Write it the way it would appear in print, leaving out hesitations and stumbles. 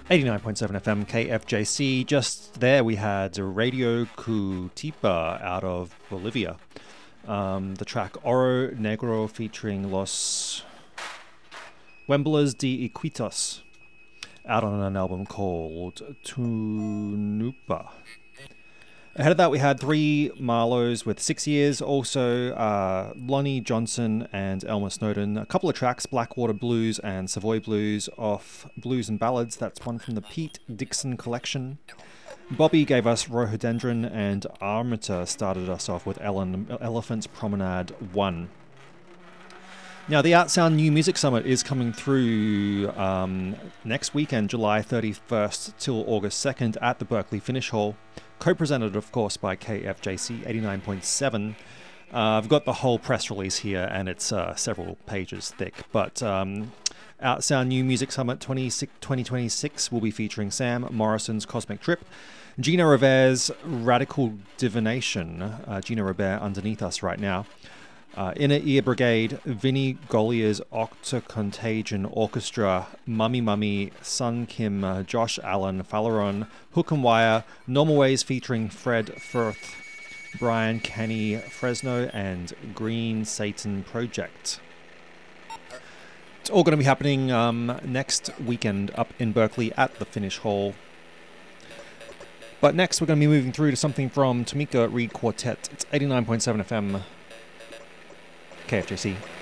89.7 FM KFJC. Just there we had Radio Cutipa out of Bolivia. The track Oro Negro featuring Los Wemblas de Iquitos out on an album called Tunupa. Ahead of that, we had three Marlows with 6 years. Also, Lonnie Johnson and Elmer Snowden. A couple of tracks, Blackwater Blues and Savoy Blues off Blues and Ballads. That's one from the Pete Dixon collection. Bobby gave us Rhododendron, and Armitor started us off with Elephant's Promenade 1. Now, the Artsound New Music Summit is coming through next weekend, July 31st till August 2nd at the Berkeley Finish Hall. Co-presented, of course, by KFJC 89.7. I've got the whole press release here, and it's several pages thick. But Artsound New Music Summit 2026 will be featuring Sam Morrison's Cosmic Trip, Gina Robert's Radical Divination, Gina Robert underneath us right now, Inner Ear Brigade, Vinnie Gollier's Octocontagion Orchestra, Mummy Mummy, Sun Kim, Josh Allen, Falaron, Hook and Wire, Normal Ways featuring Fred Firth, Brian Kenny, Fresno, and Green Satan Project. It's all going to be happening next weekend up in Berkeley at the Finish Hall. But next we're going to be moving through to something from Tamika Reed Quartet. It's 89.7 FM. KFJC.